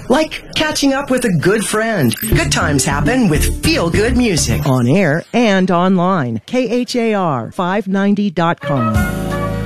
Like catching up with a good friend. Good times happen with feel-good music. On air and online. KHAR590.com.